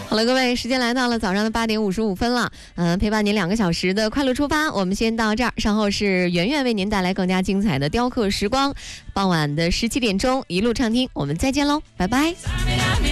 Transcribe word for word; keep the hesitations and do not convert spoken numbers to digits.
好了，各位，时间来到了早上的八点五十五分了。嗯、呃，陪伴您两个小时的快乐出发，我们先到这儿。稍后是圆圆为您带来更加精彩的雕刻时光。傍晚的十七点钟，一路畅听，我们再见喽，拜拜。